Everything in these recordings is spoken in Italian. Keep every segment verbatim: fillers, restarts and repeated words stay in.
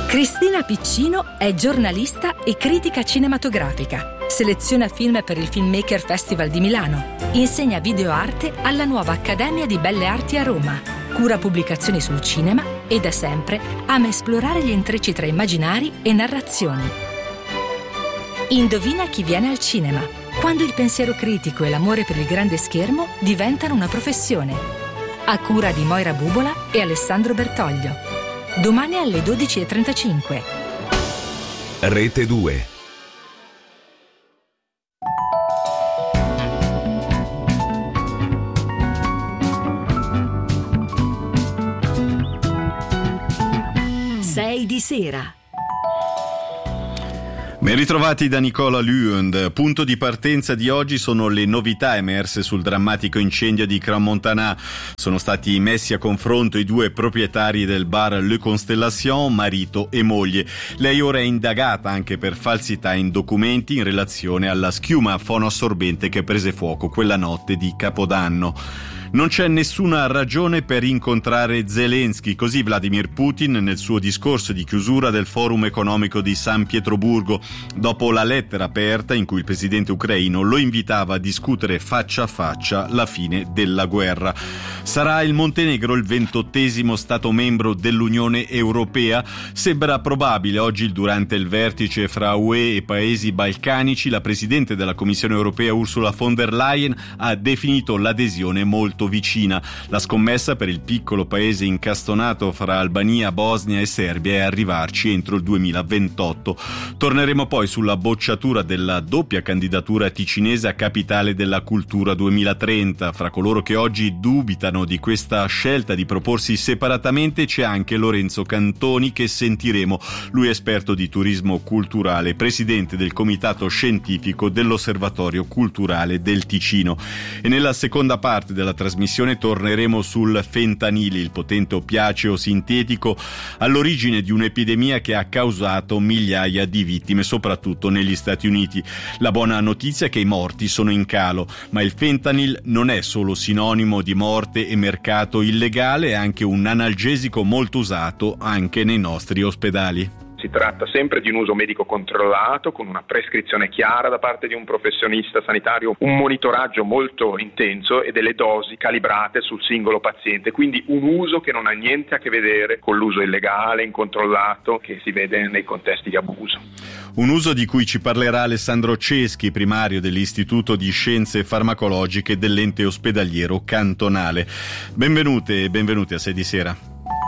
Cristina Piccino è giornalista e critica cinematografica. Seleziona film per il Filmmaker Festival di Milano. Insegna videoarte alla nuova Accademia di Belle Arti a Roma. Cura pubblicazioni sul cinema e da sempre ama esplorare gli intrecci tra immaginari e narrazioni. Indovina chi viene al cinema, quando il pensiero critico e l'amore per il grande schermo diventano una professione. A cura di Moira Bubola e Alessandro Bertoglio. Domani alle dodici e trentacinque. Rete due. sei di sera. Ben ritrovati da Nicola Lund. Punto di partenza di oggi sono le novità emerse sul drammatico incendio di Crans-Montana. Sono stati messi a confronto i due proprietari del bar Le Constellation, marito e moglie. Lei ora è indagata anche per falsità in documenti in relazione alla schiuma fonoassorbente che prese fuoco quella notte di Capodanno. Non c'è nessuna ragione per incontrare Zelensky, così Vladimir Putin nel suo discorso di chiusura del Forum economico di San Pietroburgo, dopo la lettera aperta in cui il presidente ucraino lo invitava a discutere faccia a faccia la fine della guerra. Sarà il Montenegro il ventottesimo Stato membro dell'Unione Europea? Sembra probabile. Oggi, durante il vertice fra U E e paesi balcanici, la presidente della Commissione Europea Ursula von der Leyen ha definito l'adesione molto vicina. La scommessa per il piccolo paese incastonato fra Albania, Bosnia e Serbia è arrivarci entro il duemilaventotto. Torneremo poi sulla bocciatura della doppia candidatura ticinese a capitale della cultura duemilatrenta. Fra coloro che oggi dubitano di questa scelta di proporsi separatamente c'è anche Lorenzo Cantoni, che sentiremo. Lui è esperto di turismo culturale, presidente del comitato scientifico dell'Osservatorio Culturale del Ticino. E nella seconda parte della trasmissione torneremo sul fentanile, il potente oppiaceo sintetico all'origine di un'epidemia che ha causato migliaia di vittime, soprattutto negli Stati Uniti. La buona notizia è che i morti sono in calo, ma il fentanyl non è solo sinonimo di morte e mercato illegale, è anche un analgesico molto usato anche nei nostri ospedali. Si tratta sempre di un uso medico controllato, con una prescrizione chiara da parte di un professionista sanitario, un monitoraggio molto intenso e delle dosi calibrate sul singolo paziente, quindi un uso che non ha niente a che vedere con l'uso illegale, incontrollato, che si vede nei contesti di abuso. Un uso di cui ci parlerà Alessandro Ceschi, primario dell'Istituto di Scienze Farmacologiche dell'ente ospedaliero cantonale. Benvenute e benvenuti a sei di sera.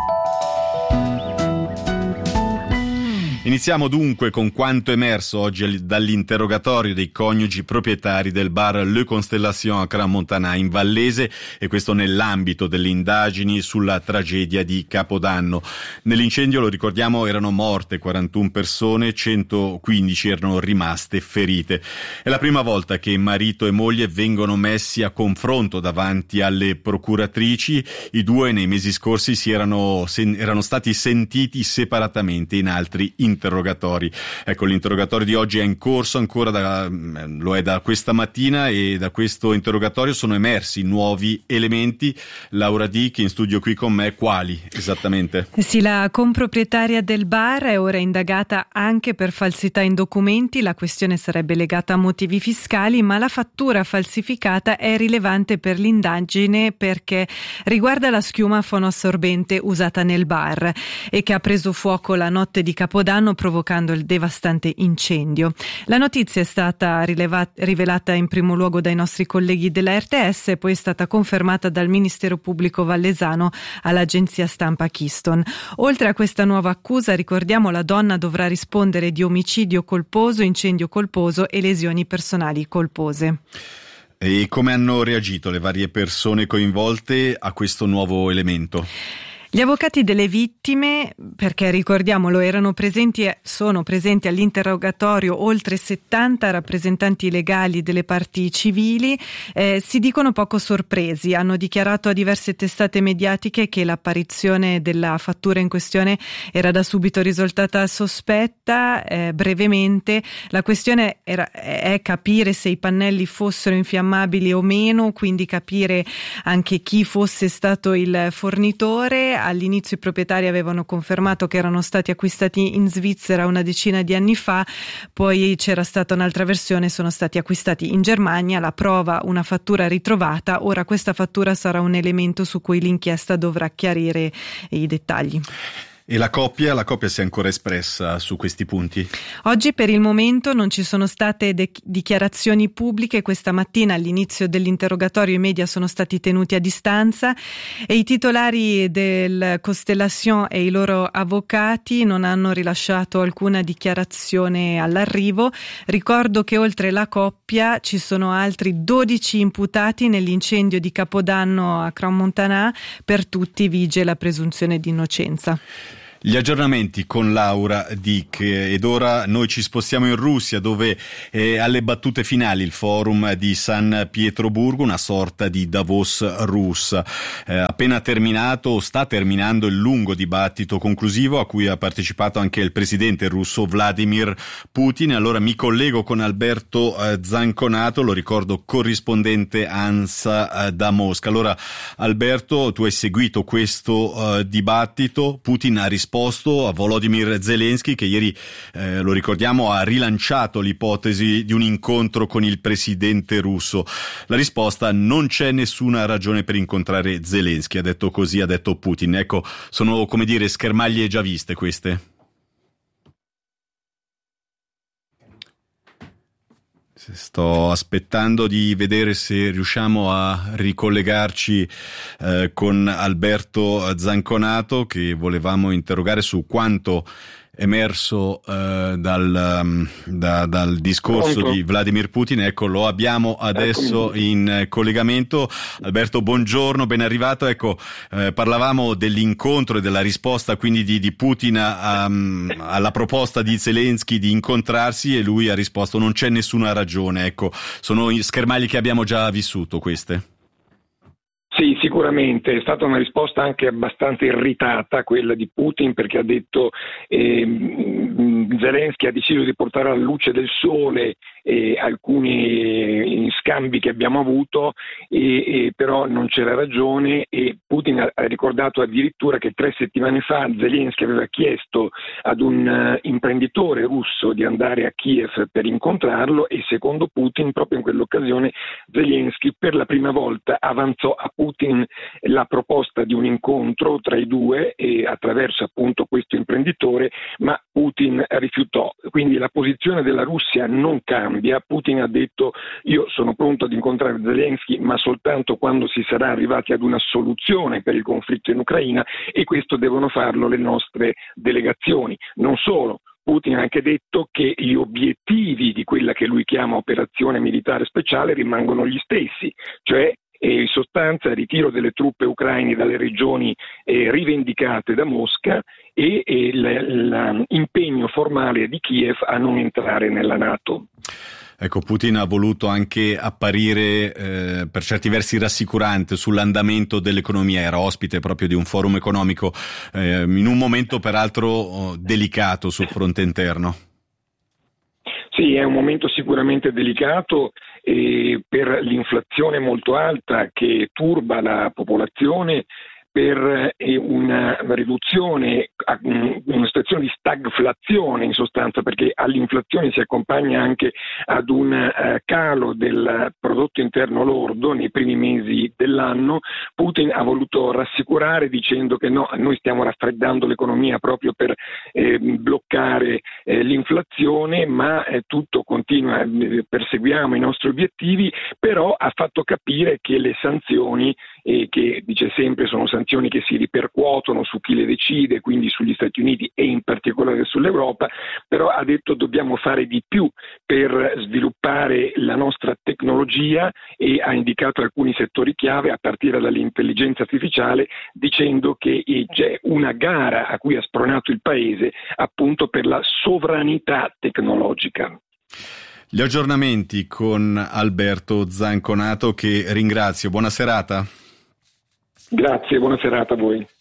Iniziamo dunque con quanto emerso oggi dall'interrogatorio dei coniugi proprietari del bar Le Constellation a Crans-Montana in Vallese, e questo nell'ambito delle indagini sulla tragedia di Capodanno. Nell'incendio, lo ricordiamo, erano morte quarantuno persone, centoquindici erano rimaste ferite. È la prima volta che marito e moglie vengono messi a confronto davanti alle procuratrici. I due nei mesi scorsi si erano, sen, erano stati sentiti separatamente in altri interrogatori. interrogatori. Ecco, l'interrogatorio di oggi è in corso ancora, da, lo è da questa mattina, e da questo interrogatorio sono emersi nuovi elementi. Laura Dick, in studio qui con me, quali esattamente? Sì, la comproprietaria del bar è ora indagata anche per falsità in documenti. La questione sarebbe legata a motivi fiscali, ma la fattura falsificata è rilevante per l'indagine perché riguarda la schiuma fonoassorbente usata nel bar e che ha preso fuoco la notte di Capodanno, provocando il devastante incendio. La notizia è stata rileva- rivelata in primo luogo dai nostri colleghi della R T S e poi è stata confermata dal Ministero Pubblico Vallesano all'agenzia stampa Keystone. Oltre a questa nuova accusa, ricordiamo, la donna dovrà rispondere di omicidio colposo, incendio colposo e lesioni personali colpose. E come hanno reagito le varie persone coinvolte a questo nuovo elemento? Gli avvocati delle vittime, perché ricordiamolo, erano presenti e sono presenti all'interrogatorio oltre settanta rappresentanti legali delle parti civili, eh, si dicono poco sorpresi. Hanno dichiarato a diverse testate mediatiche che l'apparizione della fattura in questione era da subito risultata sospetta. Eh, brevemente, la questione era, è capire se i pannelli fossero infiammabili o meno, quindi capire anche chi fosse stato il fornitore. All'inizio i proprietari avevano confermato che erano stati acquistati in Svizzera una decina di anni fa, poi c'era stata un'altra versione, sono stati acquistati in Germania, la prova una fattura ritrovata. Ora questa fattura sarà un elemento su cui l'inchiesta dovrà chiarire i dettagli. E la coppia, la coppia si è ancora espressa su questi punti? Oggi per il momento non ci sono state de- dichiarazioni pubbliche. Questa mattina all'inizio dell'interrogatorio i media sono stati tenuti a distanza e i titolari del Constellation e i loro avvocati non hanno rilasciato alcuna dichiarazione all'arrivo. Ricordo che oltre la coppia ci sono altri dodici imputati nell'incendio di Capodanno a Crans-Montana. Per tutti vige la presunzione di innocenza. Gli aggiornamenti con Laura Dick, ed ora noi ci spostiamo in Russia, dove è alle battute finali il forum di San Pietroburgo, una sorta di Davos russa. Eh, appena terminato o sta terminando il lungo dibattito conclusivo a cui ha partecipato anche il presidente russo Vladimir Putin. Allora mi collego con Alberto eh, Zanconato, lo ricordo corrispondente ANSA eh, da Mosca. Allora Alberto, tu hai seguito questo eh, dibattito. Putin ha risposto risposto a Volodymyr Zelensky, che ieri, eh, lo ricordiamo, ha rilanciato l'ipotesi di un incontro con il presidente russo. La risposta: non c'è nessuna ragione per incontrare Zelensky, ha detto così, ha detto Putin. Ecco, sono, come dire, schermaglie già viste queste. Sto aspettando di vedere se riusciamo a ricollegarci eh, con Alberto Zanconato, che volevamo interrogare su quanto emerso eh, dal, um, da, dal discorso Pronto? di Vladimir Putin. Ecco, lo abbiamo adesso Eccomi. in collegamento. Alberto, buongiorno, ben arrivato. Ecco, eh, parlavamo dell'incontro e della risposta quindi di, di Putin a, um, alla proposta di Zelensky di incontrarsi, e lui ha risposto: non c'è nessuna ragione. Ecco, sono schermaglie che abbiamo già vissuto queste. Sì, sicuramente è stata una risposta anche abbastanza irritata quella di Putin, perché ha detto eh, Zelensky ha deciso di portare alla luce del sole eh, alcuni scambi che abbiamo avuto, e, e però non c'era ragione, e Putin ha, ha ricordato addirittura che tre settimane fa Zelensky aveva chiesto ad un uh, imprenditore russo di andare a Kiev per incontrarlo, e secondo Putin proprio in quell'occasione Zelensky per la prima volta avanzò a Putin la proposta di un incontro tra i due e attraverso appunto questo imprenditore, ma Putin rifiutò. Quindi la posizione della Russia non cambia. Putin ha detto: io sono pronto ad incontrare Zelensky, ma soltanto quando si sarà arrivati ad una soluzione per il conflitto in Ucraina, e questo devono farlo le nostre delegazioni. Non solo, Putin ha anche detto che gli obiettivi di quella che lui chiama operazione militare speciale rimangono gli stessi, cioè in sostanza il ritiro delle truppe ucraine dalle regioni eh, rivendicate da Mosca e, e l'impegno formale di Kiev a non entrare nella NATO. Ecco, Putin ha voluto anche apparire eh, per certi versi rassicurante sull'andamento dell'economia, era ospite proprio di un forum economico eh, in un momento peraltro oh, delicato sul fronte interno. Sì, è un momento sicuramente delicato eh, per l'inflazione molto alta che turba la popolazione, per una riduzione, una situazione di stagflazione in sostanza, perché all'inflazione si accompagna anche ad un uh, calo del prodotto interno lordo nei primi mesi dell'anno. Putin ha voluto rassicurare dicendo che no, noi stiamo raffreddando l'economia proprio per eh, bloccare eh, l'inflazione, ma eh, tutto continua, eh, perseguiamo i nostri obiettivi, però ha fatto capire che le sanzioni, eh, che dice sempre sono sanzioni che si ripercuotono su chi le decide, quindi sugli Stati Uniti e in particolare sull'Europa, però ha detto dobbiamo fare di più per sviluppare la nostra tecnologia, e ha indicato alcuni settori chiave a partire dall'intelligenza artificiale, dicendo che c'è una gara a cui ha spronato il paese appunto per la sovranità tecnologica. Gli aggiornamenti con Alberto Zanconato, che ringrazio. Buona serata. Grazie, buona serata a voi.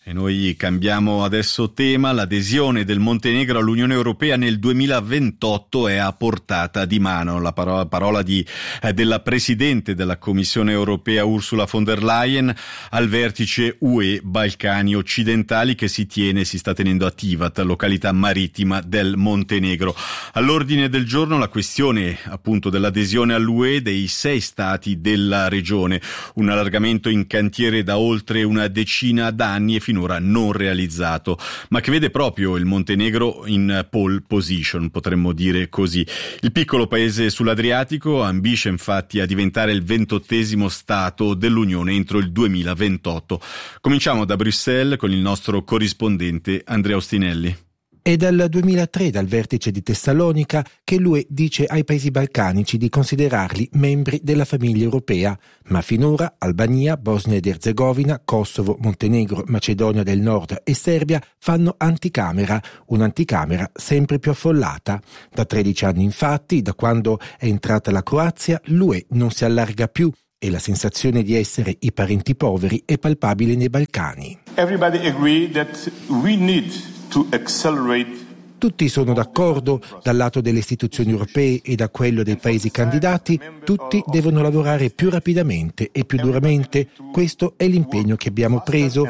E noi cambiamo adesso tema. L'adesione del Montenegro all'Unione Europea nel duemilaventotto è a portata di mano. La parola, parola di, eh, della Presidente della Commissione Europea Ursula von der Leyen al vertice U E Balcani Occidentali che si tiene, si sta tenendo a Tivat, località marittima del Montenegro. All'ordine del giorno la questione appunto dell'adesione all'U E dei sei stati della regione. Un allargamento in cantiere da oltre una decina d'anni e finora non realizzato, ma che vede proprio il Montenegro in pole position, potremmo dire così. Il piccolo paese sull'Adriatico ambisce infatti a diventare il ventottesimo stato dell'Unione entro il duemilaventotto. Cominciamo da Bruxelles con il nostro corrispondente Andrea Ostinelli. È dal duemilatré, dal vertice di Tessalonica, che l'U E dice ai paesi balcanici di considerarli membri della famiglia europea, ma finora Albania, Bosnia ed Erzegovina, Kosovo, Montenegro, Macedonia del Nord e Serbia fanno anticamera, un'anticamera sempre più affollata. Da tredici anni infatti, da quando è entrata la Croazia, l'U E non si allarga più e la sensazione di essere i parenti poveri è palpabile nei Balcani. Everybody agree that we need to accelerate. Tutti sono d'accordo, dal lato delle istituzioni europee e da quello dei paesi candidati, tutti devono lavorare più rapidamente e più duramente. Questo è l'impegno che abbiamo preso,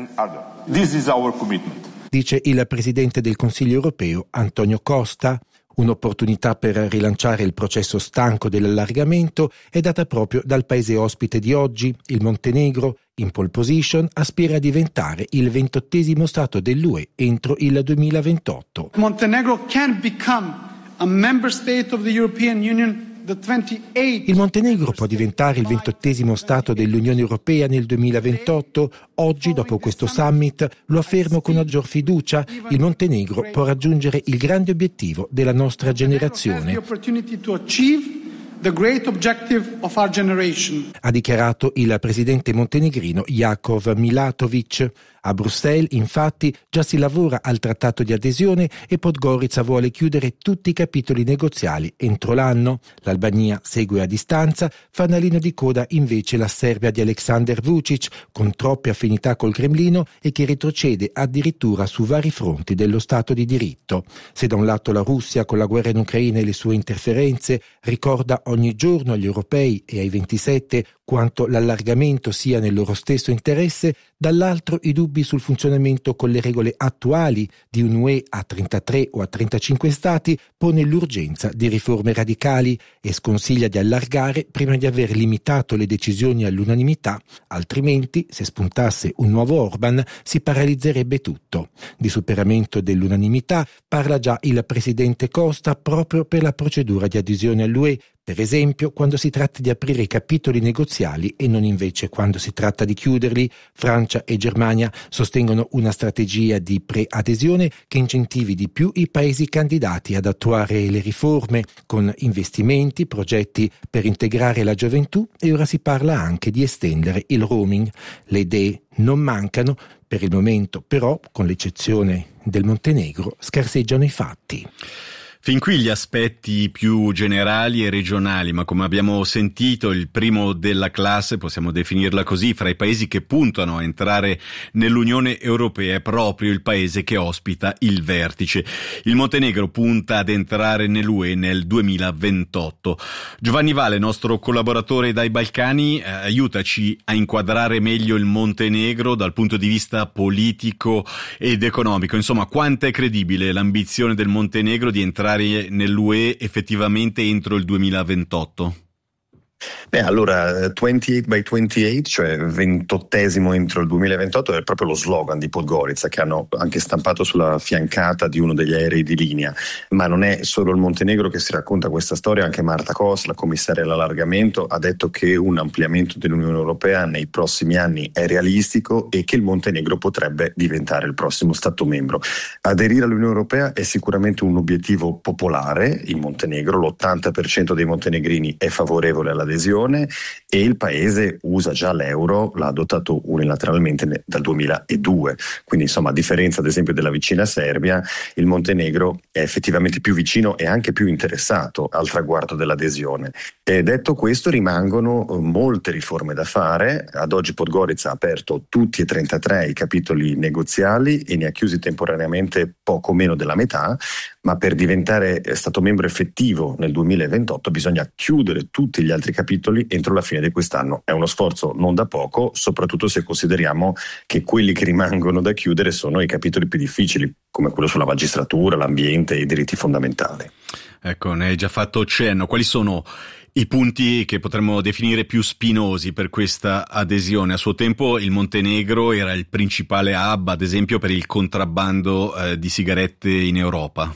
dice il Presidente del Consiglio europeo Antonio Costa. Un'opportunità per rilanciare il processo stanco dell'allargamento è data proprio dal paese ospite di oggi, il Montenegro. In pole position aspira a diventare il ventottesimo stato dell'U E entro il duemilaventotto. Montenegro can become a member state of the European Union. Il Montenegro può diventare il ventottesimo stato dell'Unione Europea nel duemilaventotto. Oggi, dopo questo summit, lo affermo con maggior fiducia, il Montenegro può raggiungere il grande obiettivo della nostra generazione. The great objective of our generation. Ha dichiarato il presidente montenegrino Jakov Milatovic. A Bruxelles, infatti, già si lavora al trattato di adesione e Podgorica vuole chiudere tutti i capitoli negoziali entro l'anno. L'Albania segue a distanza, fanalino di coda invece la Serbia di Aleksandar Vučić, con troppe affinità col Cremlino e che retrocede addirittura su vari fronti dello Stato di diritto. Se da un lato la Russia, con la guerra in Ucraina e le sue interferenze, ricorda ogni giorno agli europei e ai ventisette quanto l'allargamento sia nel loro stesso interesse, dall'altro i dubbi sul funzionamento con le regole attuali di un'U E a trentatré o a trentacinque stati pone l'urgenza di riforme radicali e sconsiglia di allargare prima di aver limitato le decisioni all'unanimità, altrimenti, se spuntasse un nuovo Orban, si paralizzerebbe tutto. Di superamento dell'unanimità parla già il presidente Costa proprio per la procedura di adesione all'U E, per esempio quando si tratta di aprire i capitoli negoziali e non invece quando si tratta di chiuderli. Francia e Germania sostengono una strategia di preadesione che incentivi di più i paesi candidati ad attuare le riforme con investimenti, progetti per integrare la gioventù e ora si parla anche di estendere il roaming. Le idee non mancano, per il momento però, con l'eccezione del Montenegro, scarseggiano i fatti. Fin qui gli aspetti più generali e regionali, ma come abbiamo sentito il primo della classe, possiamo definirla così, fra i paesi che puntano a entrare nell'Unione Europea è proprio il paese che ospita il vertice. Il Montenegro punta ad entrare nell'U E nel duemilaventotto. Giovanni Vale, nostro collaboratore dai Balcani, eh, aiutaci a inquadrare meglio il Montenegro dal punto di vista politico ed economico. Insomma, quanto è credibile l'ambizione del Montenegro di entrare nell'U E effettivamente entro il duemilaventotto? Beh, allora ventotto by ventotto, cioè ventottesimo entro il duemilaventotto, è proprio lo slogan di Podgorica che hanno anche stampato sulla fiancata di uno degli aerei di linea. Ma non è solo il Montenegro che si racconta questa storia, anche Marta Kos, la commissaria all'allargamento, ha detto che un ampliamento dell'Unione Europea nei prossimi anni è realistico e che il Montenegro potrebbe diventare il prossimo Stato membro. Aderire all'Unione Europea è sicuramente un obiettivo popolare in Montenegro, l'ottanta per cento dei montenegrini è favorevole alla l'adesione e il paese usa già l'euro, l'ha adottato unilateralmente dal duemiladue, quindi insomma a differenza ad esempio della vicina Serbia, il Montenegro è effettivamente più vicino e anche più interessato al traguardo dell'adesione. E detto questo, rimangono molte riforme da fare. Ad oggi Podgorica ha aperto tutti e trentatré i capitoli negoziali e ne ha chiusi temporaneamente poco meno della metà, ma per diventare Stato membro effettivo nel duemilaventotto bisogna chiudere tutti gli altri capitoli entro la fine di quest'anno. È uno sforzo non da poco, soprattutto se consideriamo che quelli che rimangono da chiudere sono i capitoli più difficili, come quello sulla magistratura, l'ambiente e i diritti fondamentali. Ecco, ne hai già fatto cenno. Quali sono i punti che potremmo definire più spinosi per questa adesione? A suo tempo il Montenegro era il principale hub, ad esempio, per il contrabbando eh, di sigarette in Europa.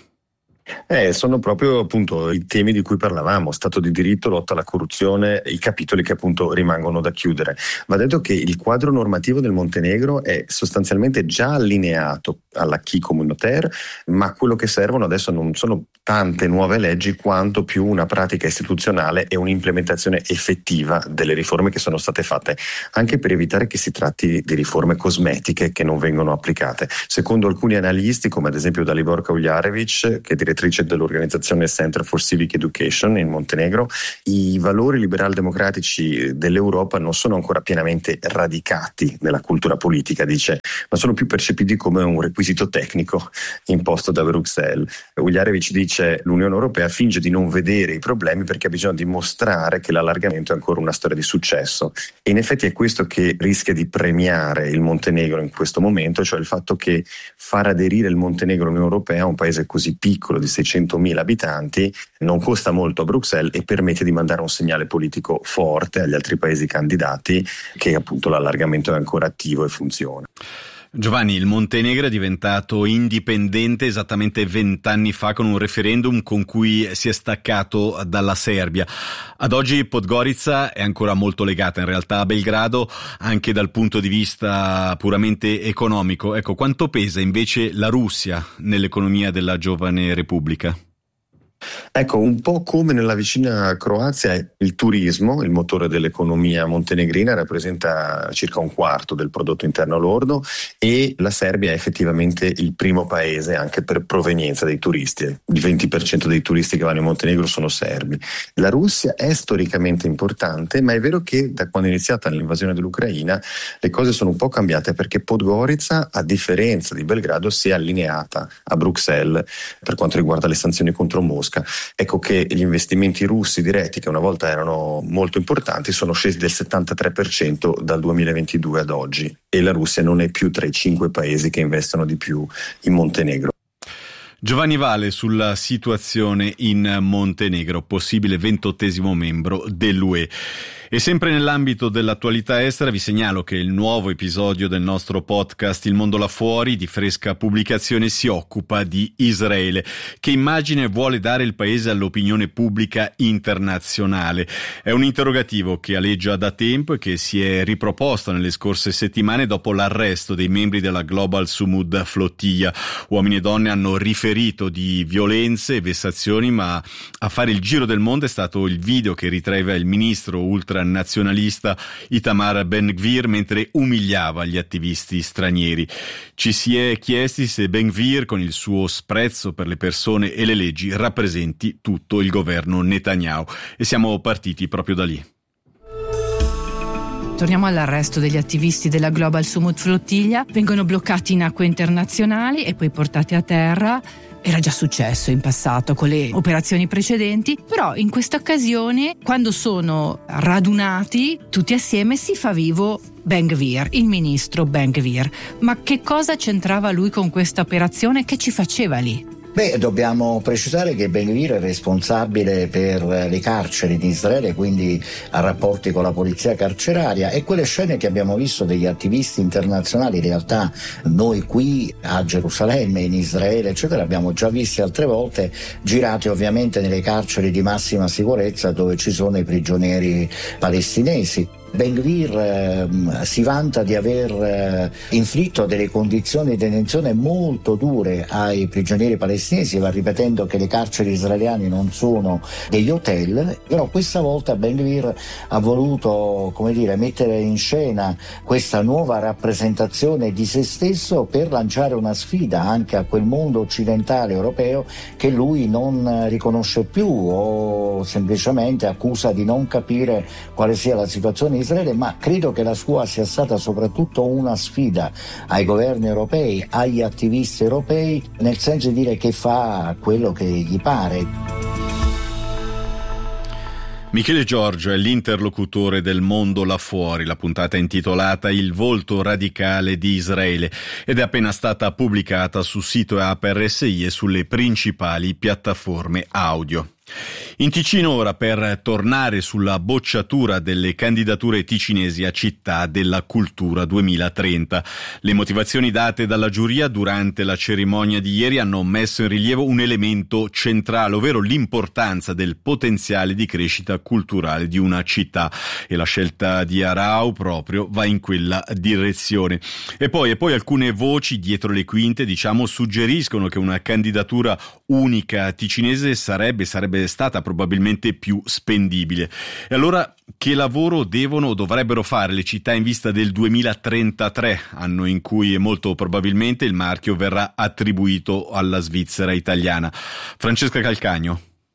Eh, sono proprio appunto i temi di cui parlavamo: Stato di diritto, lotta alla corruzione, i capitoli che appunto rimangono da chiudere. Va detto che il quadro normativo del Montenegro è sostanzialmente già allineato all'acquis communautaire, ma quello che servono adesso non sono tante nuove leggi quanto più una pratica istituzionale e un'implementazione effettiva delle riforme che sono state fatte, anche per evitare che si tratti di riforme cosmetiche che non vengono applicate. Secondo alcuni analisti, come ad esempio Dalibor Kauljarevic, che è direttrice dell'organizzazione Center for Civic Education in Montenegro, i valori liberal-democratici dell'Europa non sono ancora pienamente radicati nella cultura politica, dice, ma sono più percepiti come un requisito tecnico imposto da Bruxelles. Kauljarevic dice: l'Unione Europea finge di non vedere i problemi perché ha bisogno di mostrare che l'allargamento è ancora una storia di successo, e in effetti è questo che rischia di premiare il Montenegro in questo momento, cioè il fatto che far aderire il Montenegro all'Unione Europea, un paese così piccolo di seicentomila abitanti, non costa molto a Bruxelles e permette di mandare un segnale politico forte agli altri paesi candidati che appunto l'allargamento è ancora attivo e funziona. Giovanni, il Montenegro è diventato indipendente esattamente vent'anni fa con un referendum con cui si è staccato dalla Serbia. Ad oggi Podgorica è ancora molto legata in realtà a Belgrado anche dal punto di vista puramente economico. Ecco, quanto pesa invece la Russia nell'economia della giovane Repubblica? Ecco, un po' come nella vicina Croazia, il turismo, il motore dell'economia montenegrina, rappresenta circa un quarto del prodotto interno lordo, e la Serbia è effettivamente il primo paese anche per provenienza dei turisti. Il venti per cento dei turisti che vanno in Montenegro sono serbi. La Russia è storicamente importante, ma è vero che da quando è iniziata l'invasione dell'Ucraina le cose sono un po' cambiate, perché Podgorica, a differenza di Belgrado, si è allineata a Bruxelles per quanto riguarda le sanzioni contro Mosca. Ecco che gli investimenti russi diretti, che una volta erano molto importanti, sono scesi del settantatré per cento dal duemilaventidue ad oggi, e la Russia non è più tra i cinque paesi che investono di più in Montenegro. Giovanni Vale sulla situazione in Montenegro, possibile ventottesimo membro dell'U E. E sempre nell'ambito dell'attualità estera vi segnalo che il nuovo episodio del nostro podcast Il Mondo là fuori, di fresca pubblicazione, si occupa di Israele. Che immagine vuole dare il paese all'opinione pubblica internazionale? È un interrogativo che aleggia da tempo e che si è riproposto nelle scorse settimane dopo l'arresto dei membri della Global Sumud Flottiglia. Uomini e donne hanno riferito di violenze e vessazioni, ma a fare il giro del mondo è stato il video che ritraeva il ministro ultra nazionalista Itamar Ben-Gvir mentre umiliava gli attivisti stranieri. Ci si è chiesti se Ben-Gvir, con il suo sprezzo per le persone e le leggi, rappresenti tutto il governo Netanyahu, e siamo partiti proprio da lì. Torniamo all'arresto degli attivisti della Global Sumud Flottiglia. Vengono bloccati in acque internazionali e poi portati a terra. Era già successo in passato con le operazioni precedenti, però in questa occasione, quando sono radunati tutti assieme, si fa vivo Ben-Gvir, il ministro Ben-Gvir. Ma che cosa c'entrava lui con questa operazione? Che ci faceva lì? Beh, dobbiamo precisare che Ben-Gvir è responsabile per le carceri di Israele, quindi ha rapporti con la polizia carceraria, e quelle scene che abbiamo visto degli attivisti internazionali, in realtà noi qui a Gerusalemme, in Israele, eccetera, abbiamo già visti altre volte, girati ovviamente nelle carceri di massima sicurezza dove ci sono i prigionieri palestinesi. Ben Gvir eh, si vanta di aver eh, inflitto delle condizioni di detenzione molto dure ai prigionieri palestinesi, va ripetendo che le carceri israeliane non sono degli hotel, però questa volta Ben Gvir ha voluto, come dire, mettere in scena questa nuova rappresentazione di se stesso per lanciare una sfida anche a quel mondo occidentale europeo che lui non riconosce più o semplicemente accusa di non capire quale sia la situazione in Israele, ma credo che la sua sia stata soprattutto una sfida ai governi europei, agli attivisti europei, nel senso di dire che fa quello che gli pare. Michele Giorgio è l'interlocutore del Mondo là fuori, la puntata è intitolata Il volto radicale di Israele ed è appena stata pubblicata sul sito App R S I e sulle principali piattaforme audio. In Ticino ora per tornare sulla bocciatura delle candidature ticinesi a Città della Cultura duemilatrenta. Le motivazioni date dalla giuria durante la cerimonia di ieri hanno messo in rilievo un elemento centrale, ovvero l'importanza del potenziale di crescita culturale di una città, e la scelta di Arau proprio va in quella direzione. E poi, e poi alcune voci dietro le quinte, diciamo, suggeriscono che una candidatura unica ticinese sarebbe, sarebbe stata probabilmente più spendibile. E allora che lavoro devono o dovrebbero fare le città in vista del duemilatrentatré, anno in cui molto probabilmente il marchio verrà attribuito alla Svizzera italiana? Francesca Calcagno.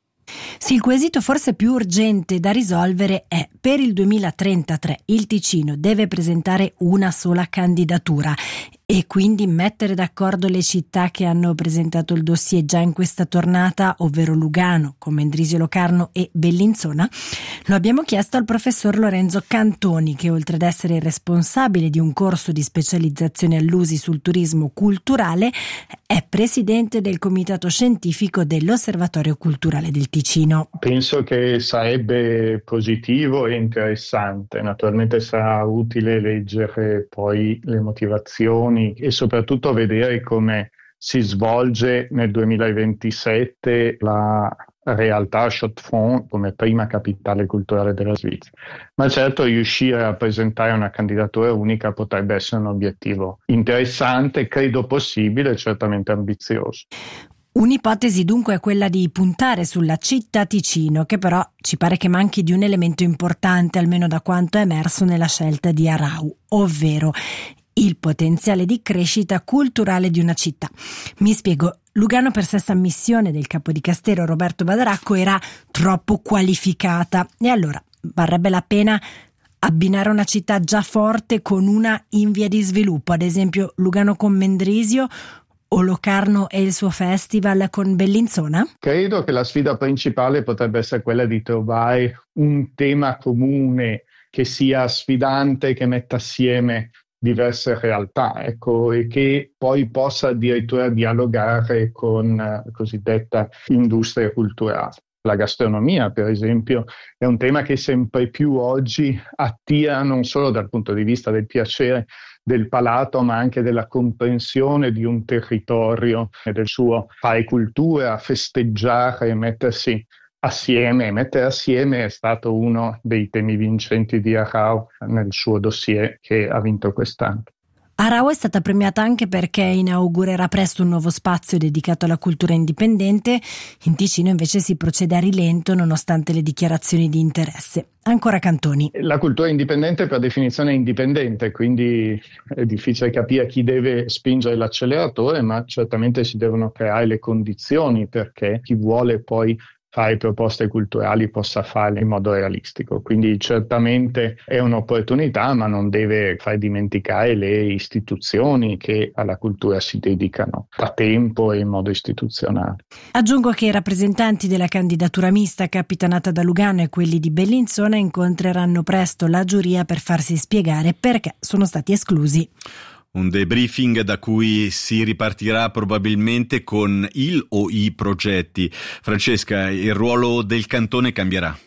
Sì, il quesito forse più urgente da risolvere è: per il duemilatrentatré il Ticino deve presentare una sola candidatura e quindi mettere d'accordo le città che hanno presentato il dossier già in questa tornata, ovvero Lugano, Commendrisio Locarno e Bellinzona? Lo abbiamo chiesto al professor Lorenzo Cantoni, che oltre ad essere il responsabile di un corso di specializzazione all'U S I sul turismo culturale, è presidente del comitato scientifico dell'Osservatorio Culturale del Ticino. Penso che sarebbe positivo e interessante. Naturalmente sarà utile leggere poi le motivazioni e soprattutto vedere come si svolge nel duemilaventisette la realtà Chaux-de-Fonds come prima capitale culturale della Svizzera. Ma certo, riuscire a presentare una candidatura unica potrebbe essere un obiettivo interessante, credo possibile, certamente ambizioso. Un'ipotesi dunque è quella di puntare sulla città Ticino, che però ci pare che manchi di un elemento importante, almeno da quanto è emerso nella scelta di Arau, ovvero il potenziale di crescita culturale di una città. Mi spiego. Lugano, per stessa ammissione del capo di Castero Roberto Badaracco, era troppo qualificata e allora varrebbe la pena abbinare una città già forte con una in via di sviluppo, ad esempio Lugano con Mendrisio o Locarno e il suo festival con Bellinzona? Credo che la sfida principale potrebbe essere quella di trovare un tema comune che sia sfidante, che metta assieme diverse realtà, ecco, e che poi possa addirittura dialogare con la eh, cosiddetta industria culturale. La gastronomia, per esempio, è un tema che sempre più oggi attira non solo dal punto di vista del piacere del palato, ma anche della comprensione di un territorio e del suo fare cultura, festeggiare, mettersi assieme. Mettere assieme è stato uno dei temi vincenti di Arau nel suo dossier che ha vinto quest'anno. Arau è stata premiata anche perché inaugurerà presto un nuovo spazio dedicato alla cultura indipendente. In Ticino invece si procede a rilento nonostante le dichiarazioni di interesse. Ancora Cantoni. La cultura indipendente per definizione è indipendente, quindi è difficile capire chi deve spingere l'acceleratore, ma certamente si devono creare le condizioni perché chi vuole poi fare proposte culturali possa farle in modo realistico. Quindi certamente è un'opportunità, ma non deve far dimenticare le istituzioni che alla cultura si dedicano da tempo e in modo istituzionale. Aggiungo che i rappresentanti della candidatura mista capitanata da Lugano e quelli di Bellinzona incontreranno presto la giuria per farsi spiegare perché sono stati esclusi. Un debriefing da cui si ripartirà probabilmente con il o i progetti. Francesca, il ruolo del cantone cambierà?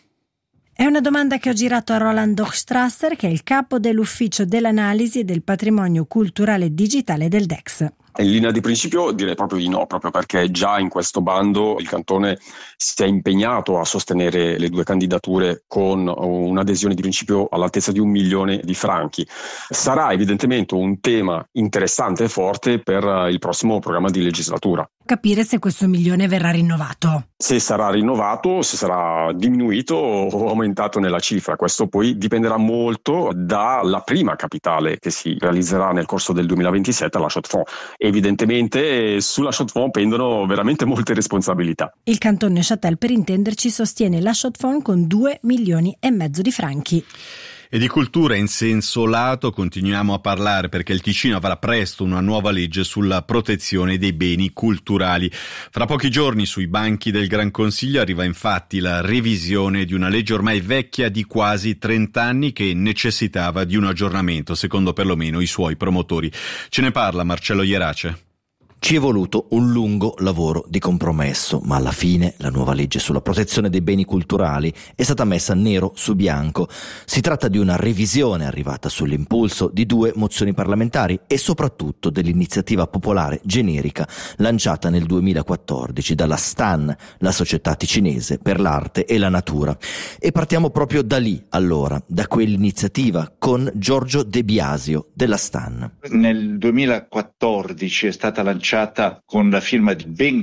È una domanda che ho girato a Roland Hochstrasser, che è il capo dell'ufficio dell'analisi e del patrimonio culturale digitale del D E X. In linea di principio direi proprio di no, proprio perché già in questo bando il Cantone si è impegnato a sostenere le due candidature con un'adesione di principio all'altezza di un milione di franchi. Sarà evidentemente un tema interessante e forte per il prossimo programma di legislatura. Capire se questo milione verrà rinnovato. Se sarà rinnovato, se sarà diminuito o aumentato nella cifra, questo poi dipenderà molto dalla prima capitale che si realizzerà nel corso del duemilaventisette alla Chaux-de-Fonds. Evidentemente sulla Chaux-de-Fonds pendono veramente molte responsabilità. Il Canton Neuchâtel, per intenderci, sostiene la Chaux-de-Fonds con due milioni e mezzo di franchi. E di cultura in senso lato continuiamo a parlare perché il Ticino avrà presto una nuova legge sulla protezione dei beni culturali. Fra pochi giorni sui banchi del Gran Consiglio arriva infatti la revisione di una legge ormai vecchia di quasi trenta anni che necessitava di un aggiornamento, secondo perlomeno i suoi promotori. Ce ne parla Marcello Ierace. Ci è voluto un lungo lavoro di compromesso, ma alla fine la nuova legge sulla protezione dei beni culturali è stata messa nero su bianco. Si tratta di una revisione arrivata sull'impulso di due mozioni parlamentari e soprattutto dell'iniziativa popolare generica lanciata nel duemilaquattordici dalla STAN, la Società Ticinese per l'Arte e la Natura. E partiamo proprio da lì, allora, da quell'iniziativa con Giorgio De Biasio della STAN. Nel duemilaquattordici è stata lanciata con la firma di ben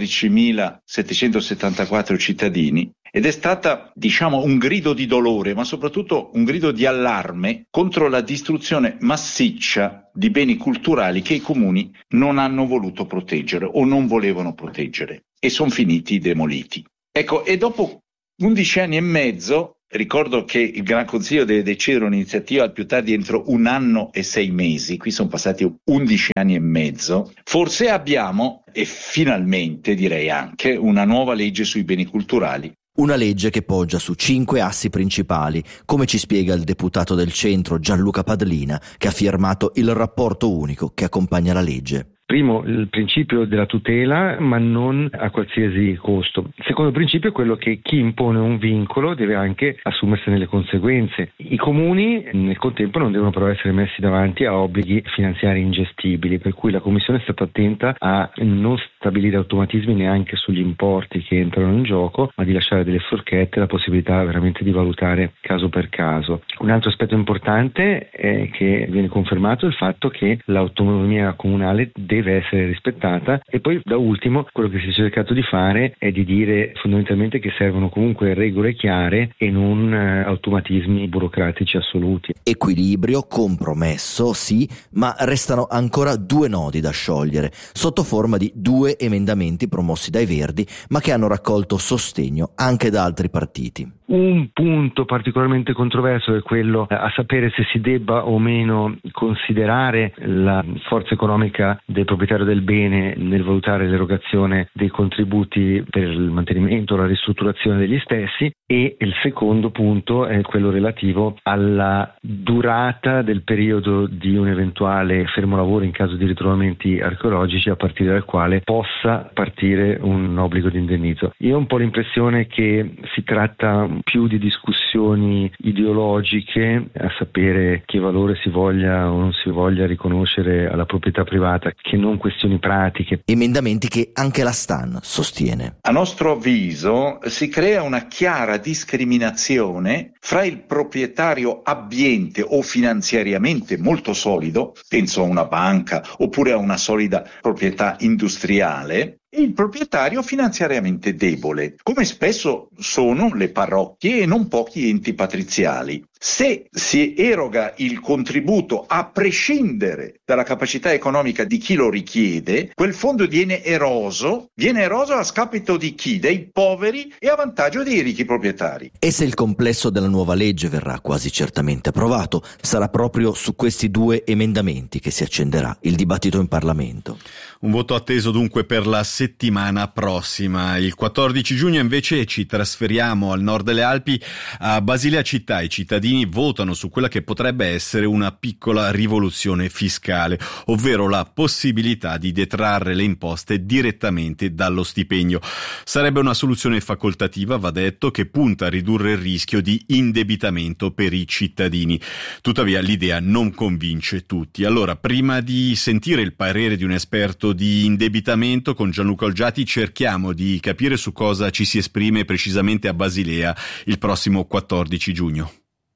quattordicimilasettecentosettantaquattro cittadini ed è stata, diciamo, un grido di dolore, ma soprattutto un grido di allarme contro la distruzione massiccia di beni culturali che i comuni non hanno voluto proteggere o non volevano proteggere e sono finiti demoliti. Ecco, e dopo undici anni e mezzo, ricordo che il Gran Consiglio deve decidere un'iniziativa al più tardi entro un anno e sei mesi, qui sono passati undici anni e mezzo, forse abbiamo, e finalmente direi anche, una nuova legge sui beni culturali. Una legge che poggia su cinque assi principali, come ci spiega il deputato del centro Gianluca Padlina, che ha firmato il rapporto unico che accompagna la legge. Primo, il principio della tutela, ma non a qualsiasi costo. Il secondo principio è quello che chi impone un vincolo deve anche assumersene le conseguenze. I comuni nel contempo non devono però essere messi davanti a obblighi finanziari ingestibili, per cui la Commissione è stata attenta a non stabilire automatismi neanche sugli importi che entrano in gioco, ma di lasciare delle forchette, la possibilità veramente di valutare caso per caso. Un altro aspetto importante è che viene confermato il fatto che l'autonomia comunale deve essere rispettata e poi da ultimo quello che si è cercato di fare è di dire fondamentalmente che servono comunque regole chiare e non eh, automatismi burocratici assoluti. Equilibrio, compromesso, sì, ma restano ancora due nodi da sciogliere sotto forma di due emendamenti promossi dai Verdi ma che hanno raccolto sostegno anche da altri partiti. Un punto particolarmente controverso è quello a sapere se si debba o meno considerare la forza economica del proprietario del bene nel valutare l'erogazione dei contributi per il mantenimento o la ristrutturazione degli stessi, e il secondo punto è quello relativo alla durata del periodo di un eventuale fermo lavoro in caso di ritrovamenti archeologici a partire dal quale possa partire un obbligo di indennizzo. Io ho un po' l'impressione che si tratta più di discussioni ideologiche, a sapere che valore si voglia o non si voglia riconoscere alla proprietà privata, che non questioni pratiche. Emendamenti che anche la STAN sostiene. A nostro avviso si crea una chiara discriminazione fra il proprietario abbiente o finanziariamente molto solido, penso a una banca oppure a una solida proprietà industriale, e il proprietario finanziariamente debole, come spesso sono le parrocchie e non pochi enti patriziali. Se si eroga il contributo a prescindere dalla capacità economica di chi lo richiede, quel fondo viene eroso, viene eroso a scapito di chi? Dei poveri e a vantaggio dei ricchi proprietari. E se il complesso della nuova legge verrà quasi certamente approvato, sarà proprio su questi due emendamenti che si accenderà il dibattito in Parlamento. Un voto atteso dunque per la settimana prossima. Il quattordici giugno invece ci trasferiamo al nord delle Alpi, a Basilea Città. I cittadini cittadini votano su quella che potrebbe essere una piccola rivoluzione fiscale, ovvero la possibilità di detrarre le imposte direttamente dallo stipendio. Sarebbe una soluzione facoltativa, va detto, che punta a ridurre il rischio di indebitamento per i cittadini. Tuttavia l'idea non convince tutti. Allora, prima di sentire il parere di un esperto di indebitamento, con Gianluca Olgiati cerchiamo di capire su cosa ci si esprime precisamente a Basilea il prossimo quattordici giugno.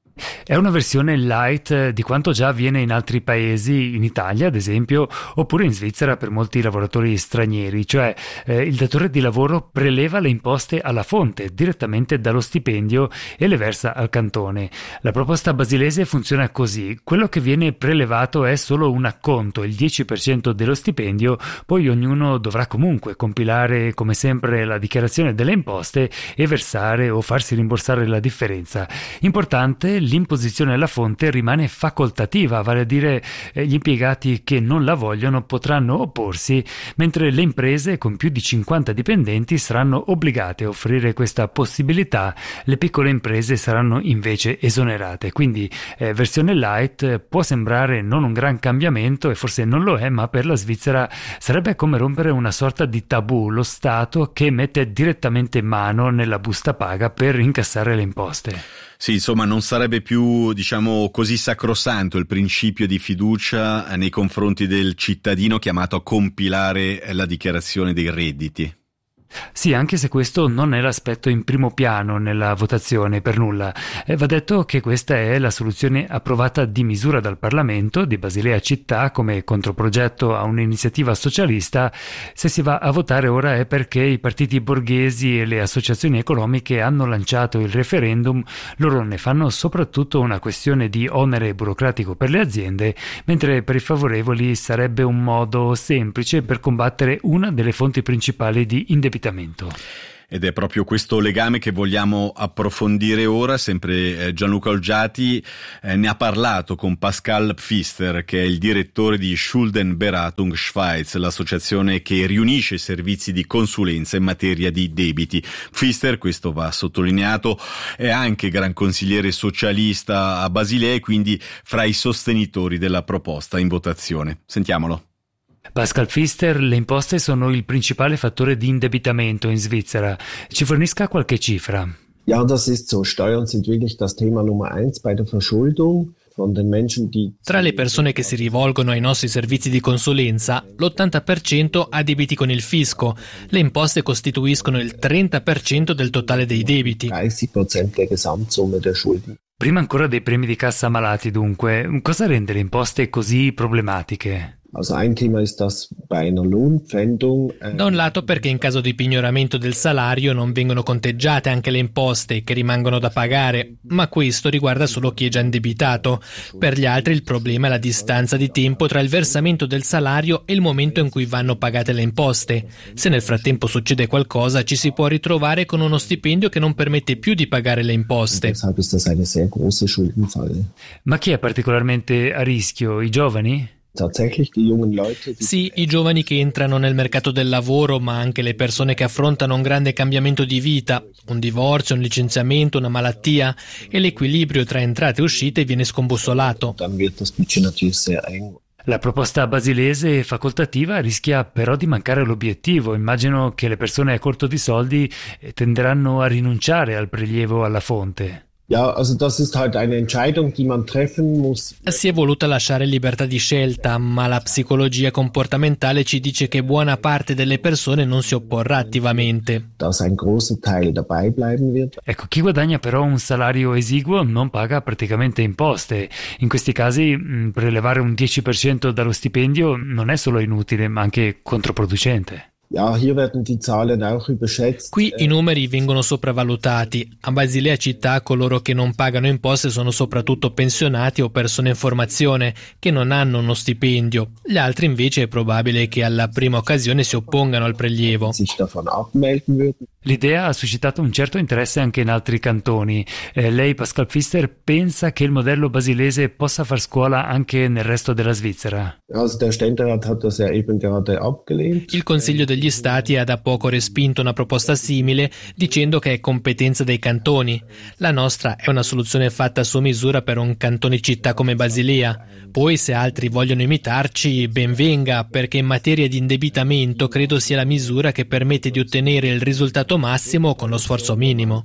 È una versione light di quanto già avviene in altri paesi, in Italia ad esempio, oppure in Svizzera per molti lavoratori stranieri, cioè eh, il datore di lavoro preleva le imposte alla fonte direttamente dallo stipendio e le versa al cantone. La proposta basilese funziona così: quello che viene prelevato è solo un acconto, il dieci per cento dello stipendio, poi ognuno dovrà comunque compilare come sempre la dichiarazione delle imposte e versare o farsi rimborsare la differenza. Importante, l'imposizione alla fonte rimane facoltativa, vale a dire eh, gli impiegati che non la vogliono potranno opporsi, mentre le imprese con più di cinquanta dipendenti saranno obbligate a offrire questa possibilità. Le piccole imprese saranno invece esonerate. Quindi eh, versione light può sembrare non un gran cambiamento, e forse non lo è, ma per la Svizzera sarebbe come rompere una sorta di tabù, lo Stato che mette direttamente mano nella busta paga per incassare le imposte. Sì, insomma, non sarebbe più, diciamo, così sacrosanto il principio di fiducia nei confronti del cittadino chiamato a compilare la dichiarazione dei redditi. Sì, anche se questo non è l'aspetto in primo piano nella votazione, per nulla. Eh, va detto che questa è la soluzione approvata di misura dal Parlamento di Basilea città come controprogetto a un'iniziativa socialista. Se si va a votare ora è perché i partiti borghesi e le associazioni economiche hanno lanciato il referendum. Loro ne fanno soprattutto una questione di onere burocratico per le aziende, mentre per i favorevoli sarebbe un modo semplice per combattere una delle fonti principali di indebitamento. Ed è proprio questo legame che vogliamo approfondire ora. Sempre Gianluca Olgiati eh, ne ha parlato con Pascal Pfister, che è il direttore di Schuldenberatung Schweiz, l'associazione che riunisce i servizi di consulenza in materia di debiti. Pfister, questo va sottolineato, è anche gran consigliere socialista a Basilea e quindi fra i sostenitori della proposta in votazione. Sentiamolo. Pascal Pfister, le imposte sono il principale fattore di indebitamento in Svizzera. Ci fornisca qualche cifra. Ja, das ist so. Steuern sind wirklich das Thema Nummer eins bei der Verschuldung. Tra le persone che si rivolgono ai nostri servizi di consulenza, l'ottanta per cento ha debiti con il fisco. Le imposte costituiscono il trenta per cento del totale dei debiti. Prima ancora dei premi di cassa malati, dunque, cosa rende le imposte così problematiche? Also ein Thema ist das bei einer Lohnpfändung. Da un lato perché in caso di pignoramento del salario non vengono conteggiate anche le imposte che rimangono da pagare, ma questo riguarda solo chi è già indebitato. Per gli altri il problema è la distanza di tempo tra il versamento del salario e il momento in cui vanno pagate le imposte. Se nel frattempo succede qualcosa, ci si può ritrovare con uno stipendio che non permette più di pagare le imposte. Ma chi è particolarmente a rischio? I giovani? Sì, i giovani che entrano nel mercato del lavoro, ma anche le persone che affrontano un grande cambiamento di vita, un divorzio, un licenziamento, una malattia, e l'equilibrio tra entrate e uscite viene scombussolato. La proposta basilese facoltativa rischia però di mancare l'obiettivo. Immagino che le persone a corto di soldi tenderanno a rinunciare al prelievo alla fonte. Ja, also das ist halt eine Entscheidung, die man treffen muss. Si è voluta lasciare libertà di scelta, ma la psicologia comportamentale ci dice che buona parte delle persone non si opporrà attivamente. Dass ein großer Teil dabei bleiben wird. Ecco, chi guadagna però un salario esiguo non paga praticamente imposte. In questi casi mh, prelevare un dieci per cento dallo stipendio non è solo inutile, ma anche controproducente. Ja, hier werden die Zahlen auch überschätzt. Qui i numeri vengono sopravvalutati. A Basilea città coloro che non pagano imposte sono soprattutto pensionati o persone in formazione che non hanno uno stipendio. Gli altri invece è probabile che alla prima occasione si oppongano al prelievo. L'idea ha suscitato un certo interesse anche in altri cantoni. Eh, lei, Pascal Pfister, pensa che il modello basilese possa far scuola anche nel resto della Svizzera? Il Consiglio degli Stati ha da poco respinto una proposta simile, dicendo che è competenza dei cantoni. La nostra è una soluzione fatta su misura per un cantone città come Basilea. Poi, se altri vogliono imitarci, ben venga, perché in materia di indebitamento credo sia la misura che permette di ottenere il risultato massimo con lo sforzo minimo.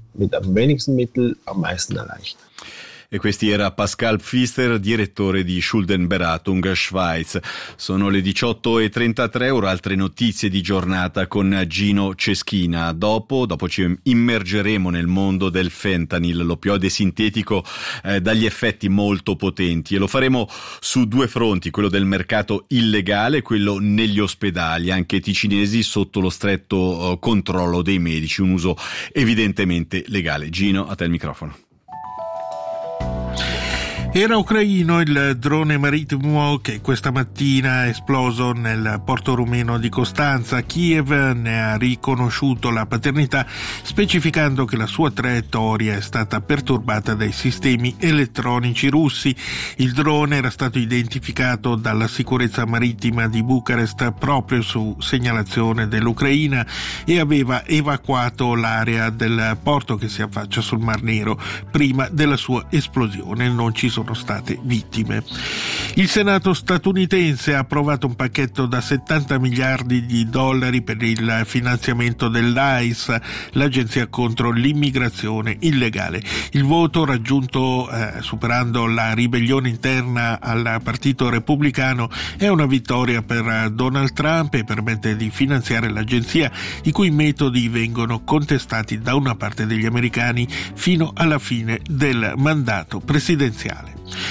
E questi era Pascal Pfister, direttore di Schuldenberatung Schweiz. Sono le diciotto e trentatré, ora altre notizie di giornata con Gino Ceschina. Dopo, dopo ci immergeremo nel mondo del fentanyl, l'opioide sintetico eh, dagli effetti molto potenti, e lo faremo su due fronti, quello del mercato illegale e quello negli ospedali, anche ticinesi sotto lo stretto eh, controllo dei medici, un uso evidentemente legale. Gino, a te il microfono. Era ucraino il drone marittimo che questa mattina è esploso nel porto rumeno di Costanza. Kiev ne ha riconosciuto la paternità, specificando che la sua traiettoria è stata perturbata dai sistemi elettronici russi. Il drone era stato identificato dalla sicurezza marittima di Bucarest proprio su segnalazione dell'Ucraina e aveva evacuato l'area del porto che si affaccia sul Mar Nero prima della sua esplosione. Non ci sono sono state vittime. Il Senato statunitense ha approvato un pacchetto da settanta miliardi di dollari per il finanziamento dell'I C E, l'agenzia contro l'immigrazione illegale. Il voto, raggiunto eh, superando la ribellione interna al partito repubblicano, è una vittoria per Donald Trump e permette di finanziare l'agenzia, i cui metodi vengono contestati da una parte degli americani fino alla fine del mandato presidenziale.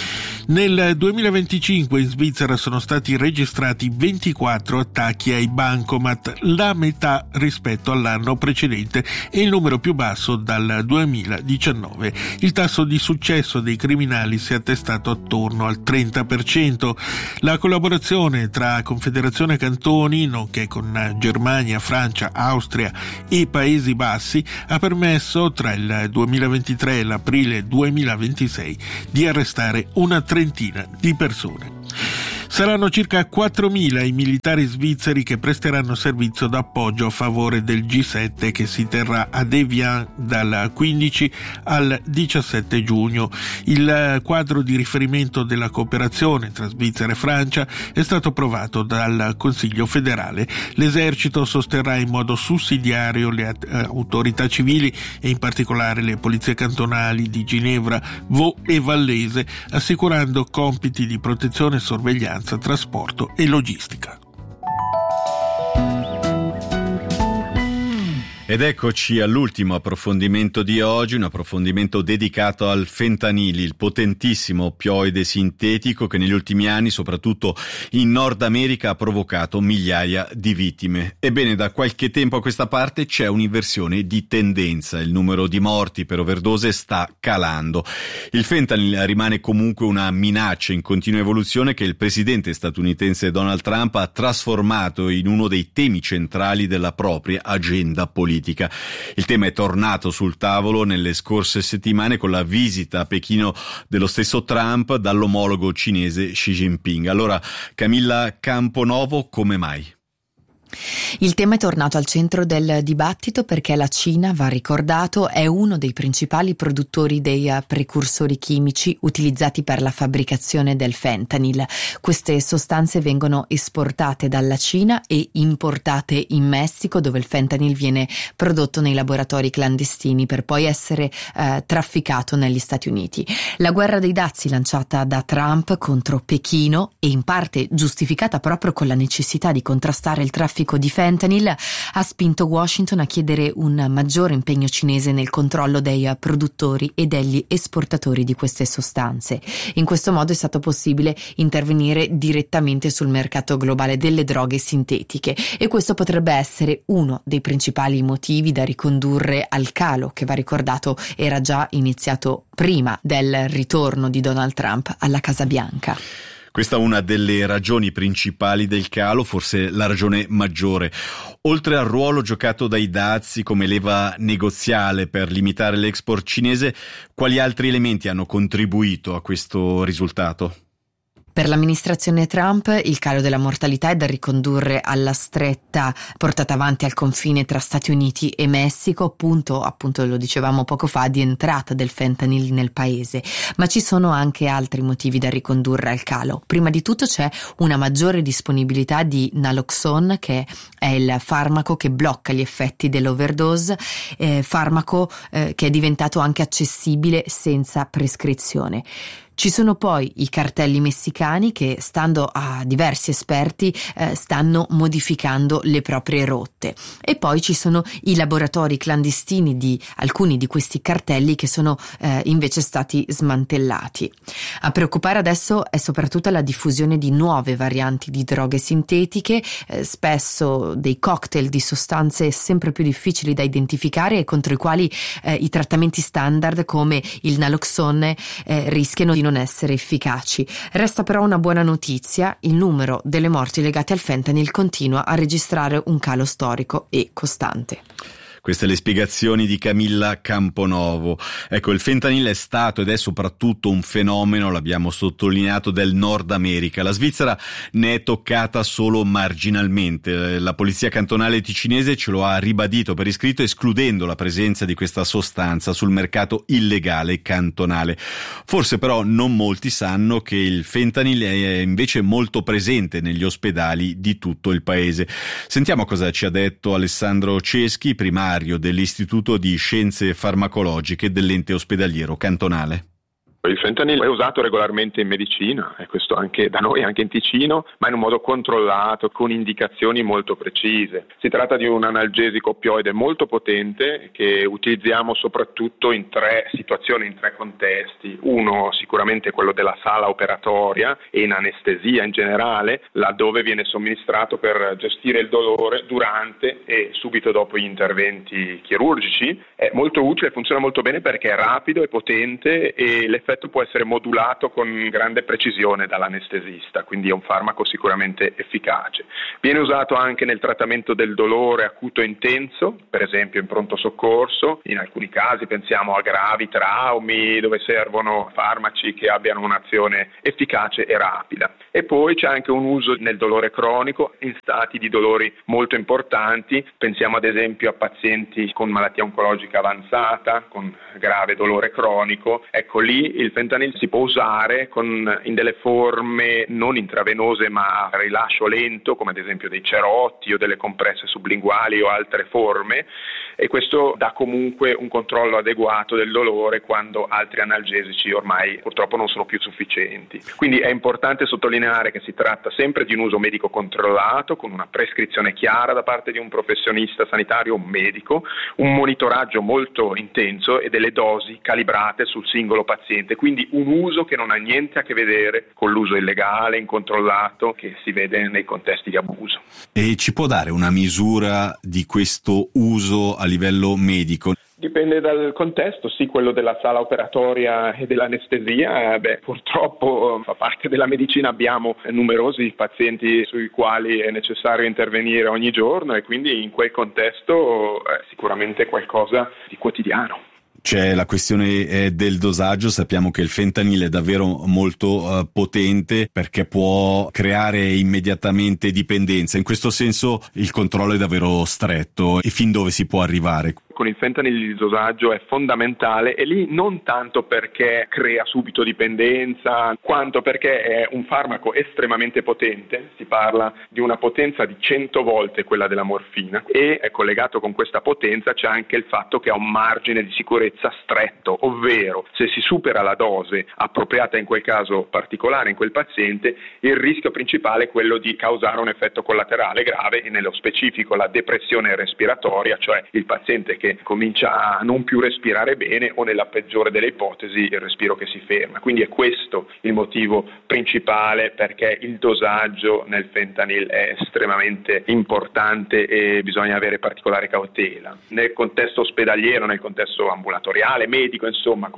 Nel duemilaventicinque in Svizzera sono stati registrati ventiquattro attacchi ai bancomat, la metà rispetto all'anno precedente e il numero più basso dal duemiladiciannove. Il tasso di successo dei criminali si è attestato attorno al trenta per cento. La collaborazione tra Confederazione Cantoni, nonché con Germania, Francia, Austria e Paesi Bassi, ha permesso tra il duemilaventitré e l'aprile duemilaventisei di arrestare una trentina di persone. Saranno circa quattromila i militari svizzeri che presteranno servizio d'appoggio a favore del G sette che si terrà ad Evian dal quindici al diciassette giugno. Il quadro di riferimento della cooperazione tra Svizzera e Francia è stato approvato dal Consiglio federale. L'esercito sosterrà in modo sussidiario le autorità civili e in particolare le polizie cantonali di Ginevra, Vaud e Vallese, assicurando compiti di protezione e sorveglianza, trasporto e logistica. Ed eccoci all'ultimo approfondimento di oggi, un approfondimento dedicato al fentanyl, il potentissimo oppioide sintetico che negli ultimi anni, soprattutto in Nord America, ha provocato migliaia di vittime. Ebbene, da qualche tempo a questa parte c'è un'inversione di tendenza, il numero di morti per overdose sta calando. Il fentanyl rimane comunque una minaccia in continua evoluzione che il presidente statunitense Donald Trump ha trasformato in uno dei temi centrali della propria agenda politica. Il tema è tornato sul tavolo nelle scorse settimane con la visita a Pechino dello stesso Trump dall'omologo cinese Xi Jinping. Allora, Camilla Camponovo, come mai? Il tema è tornato al centro del dibattito perché la Cina, va ricordato, è uno dei principali produttori dei precursori chimici utilizzati per la fabbricazione del fentanyl. Queste sostanze vengono esportate dalla Cina e importate in Messico, dove il fentanyl viene prodotto nei laboratori clandestini per poi essere eh, trafficato negli Stati Uniti. La guerra dei dazi lanciata da Trump contro Pechino, e in parte giustificata proprio con la necessità di contrastare il traffico di fentanyl, ha spinto Washington a chiedere un maggiore impegno cinese nel controllo dei produttori e degli esportatori di queste sostanze. In questo modo è stato possibile intervenire direttamente sul mercato globale delle droghe sintetiche, e questo potrebbe essere uno dei principali motivi da ricondurre al calo che, va ricordato, era già iniziato prima del ritorno di Donald Trump alla Casa Bianca. Questa è una delle ragioni principali del calo, forse la ragione maggiore. Oltre al ruolo giocato dai dazi come leva negoziale per limitare l'export cinese, quali altri elementi hanno contribuito a questo risultato? Per l'amministrazione Trump il calo della mortalità è da ricondurre alla stretta portata avanti al confine tra Stati Uniti e Messico, punto, appunto lo dicevamo poco fa, di entrata del fentanyl nel paese. Ma ci sono anche altri motivi da ricondurre al calo. Prima di tutto c'è una maggiore disponibilità di naloxone, che è il farmaco che blocca gli effetti dell'overdose, eh, farmaco eh, che è diventato anche accessibile senza prescrizione. Ci sono poi i cartelli messicani che, stando a diversi esperti, eh, stanno modificando le proprie rotte. E poi ci sono i laboratori clandestini di alcuni di questi cartelli che sono eh, invece stati smantellati. A preoccupare adesso è soprattutto la diffusione di nuove varianti di droghe sintetiche, eh, spesso dei cocktail di sostanze sempre più difficili da identificare e contro i quali eh, i trattamenti standard come il naloxone eh, rischiano di non essere efficaci. Resta però una buona notizia: il numero delle morti legate al fentanyl continua a registrare un calo storico e costante. Queste le spiegazioni di Camilla Camponovo. Ecco, il fentanyl è stato ed è soprattutto un fenomeno, l'abbiamo sottolineato, del Nord America. La Svizzera ne è toccata solo marginalmente. La polizia cantonale ticinese ce lo ha ribadito per iscritto, escludendo la presenza di questa sostanza sul mercato illegale cantonale. Forse però non molti sanno che il fentanyl è invece molto presente negli ospedali di tutto il paese. Sentiamo cosa ci ha detto Alessandro Ceschi, primario dell'Istituto di Scienze Farmacologiche dell'ente ospedaliero cantonale. Il fentanyl è usato regolarmente in medicina, e questo anche da noi, anche in Ticino, ma in un modo controllato, con indicazioni molto precise. Si tratta di un analgesico oppioide molto potente che utilizziamo soprattutto in tre situazioni, in tre contesti. Uno sicuramente quello della sala operatoria e in anestesia in generale, laddove viene somministrato per gestire il dolore durante e subito dopo gli interventi chirurgici. È molto utile, funziona molto bene perché è rapido e potente e l'effetto può essere modulato con grande precisione dall'anestesista, quindi è un farmaco sicuramente efficace. Viene usato anche nel trattamento del dolore acuto intenso, per esempio in pronto soccorso. In alcuni casi pensiamo a gravi traumi dove servono farmaci che abbiano un'azione efficace e rapida. E poi c'è anche un uso nel dolore cronico in stati di dolori molto importanti. Pensiamo ad esempio a pazienti con malattia oncologica avanzata, con grave dolore cronico. Ecco, lì il fentanyl si può usare con, in delle forme non intravenose ma a rilascio lento, come ad esempio dei cerotti o delle compresse sublinguali o altre forme, e questo dà comunque un controllo adeguato del dolore quando altri analgesici ormai purtroppo non sono più sufficienti. Quindi è importante sottolineare che si tratta sempre di un uso medico controllato, con una prescrizione chiara da parte di un professionista sanitario o un medico, un monitoraggio molto intenso e delle dosi calibrate sul singolo paziente, quindi un uso che non ha niente a che vedere con l'uso illegale, incontrollato, che si vede nei contesti di abuso. E ci può dare una misura di questo uso a livello medico? Dipende dal contesto, sì, quello della sala operatoria e dell'anestesia, beh, purtroppo fa parte della medicina, abbiamo numerosi pazienti sui quali è necessario intervenire ogni giorno e quindi in quel contesto è sicuramente qualcosa di quotidiano. C'è la questione eh, del dosaggio. Sappiamo che il fentanyl è davvero molto eh, potente perché può creare immediatamente dipendenza. In questo senso il controllo è davvero stretto. E fin dove si può arrivare? Con il fentanyl il dosaggio è fondamentale e lì non tanto perché crea subito dipendenza, quanto perché è un farmaco estremamente potente. Si parla di una potenza di cento volte quella della morfina e è collegato con questa potenza c'è anche il fatto che ha un margine di sicurezza stretto, ovvero se si supera la dose appropriata in quel caso particolare, in quel paziente, il rischio principale è quello di causare un effetto collaterale grave e nello specifico la depressione respiratoria, cioè il paziente che comincia a non più respirare bene o nella peggiore delle ipotesi il respiro che si ferma. Quindi è questo il motivo principale perché il dosaggio nel fentanyl è estremamente importante e bisogna avere particolare cautela. Nel contesto ospedaliero, nel contesto ambulatoriale, medico, insomma, con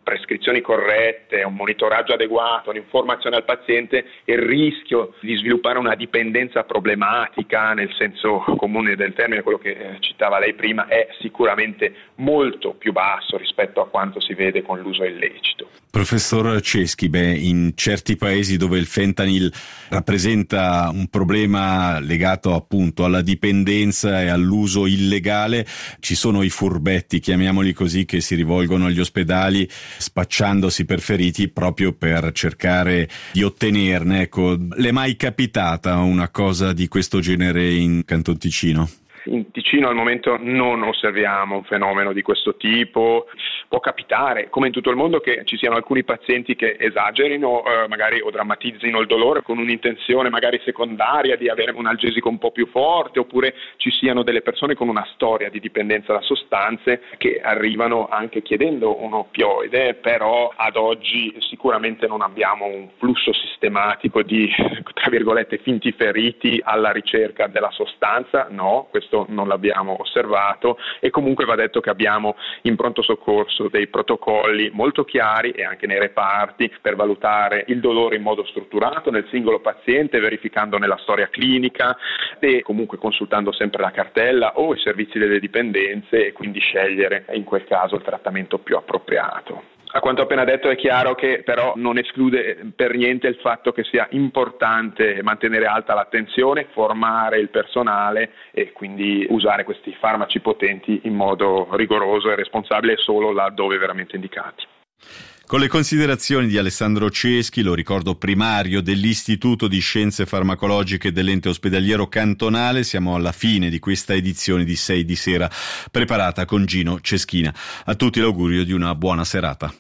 prescrizioni corrette, un monitoraggio adeguato, un'informazione al paziente, il rischio di sviluppare una dipendenza problematica nel senso comune del termine, quello che citava lei prima, è sicuramente molto più basso rispetto a quanto si vede con l'uso illecito. Professor Ceschi, beh, in certi paesi dove il fentanyl rappresenta un problema legato appunto alla dipendenza e all'uso illegale, ci sono i furbetti, chiamiamoli così, che si rivolgono agli ospedali spacciandosi per feriti proprio per cercare di ottenerne. Ecco, le è mai capitata una cosa di questo genere in Canton Ticino? In Ticino al momento non osserviamo un fenomeno di questo tipo. Può capitare, come in tutto il mondo, che ci siano alcuni pazienti che esagerino eh, magari o drammatizzino il dolore con un'intenzione magari secondaria di avere un analgesico un po' più forte, oppure ci siano delle persone con una storia di dipendenza da sostanze che arrivano anche chiedendo un oppioide, però ad oggi sicuramente non abbiamo un flusso sistematico di, tra virgolette, finti feriti alla ricerca della sostanza. No, questo non l'abbiamo osservato, e comunque va detto che abbiamo in pronto soccorso dei protocolli molto chiari e anche nei reparti per valutare il dolore in modo strutturato nel singolo paziente, verificandone la storia clinica e comunque consultando sempre la cartella o i servizi delle dipendenze, e quindi scegliere in quel caso il trattamento più appropriato. A quanto ho appena detto è chiaro che però non esclude per niente il fatto che sia importante mantenere alta l'attenzione, formare il personale e quindi usare questi farmaci potenti in modo rigoroso e responsabile solo laddove veramente indicati. Con le considerazioni di Alessandro Ceschi, lo ricordo primario dell'Istituto di Scienze Farmacologiche dell'Ente Ospedaliero Cantonale, siamo alla fine di questa edizione di sei di sera, preparata con Gino Ceschina. A tutti l'augurio di una buona serata.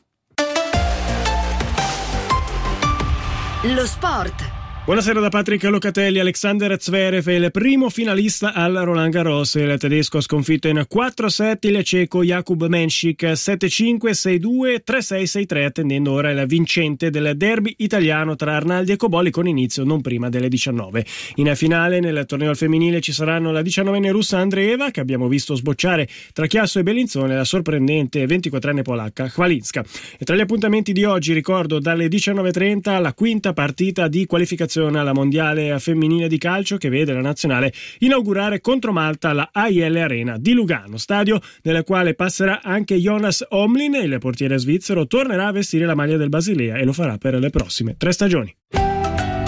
Lo sport. Buonasera da Patrick Locatelli. Alexander Zverev è il primo finalista al Roland Garros. Il tedesco ha sconfitto in quattro set il ceco Jakub Menšík sette cinque, sei due, tre sei, sei tre, attendendo ora il vincente del derby italiano tra Arnaldi e Cobolli, con inizio non prima delle diciannove. In finale nel torneo al femminile ci saranno la diciannovenne russa Andreeva, che abbiamo visto sbocciare tra Chiasso e Bellinzone, e la sorprendente ventiquattrenne polacca Chwalinska. E tra gli appuntamenti di oggi ricordo dalle diciannove e trenta la quinta partita di qualificazione alla mondiale femminile di calcio, che vede la nazionale inaugurare contro Malta la A I L Arena di Lugano, stadio nel quale passerà anche Jonas Omlin. Il portiere svizzero tornerà a vestire la maglia del Basilea e lo farà per le prossime tre stagioni.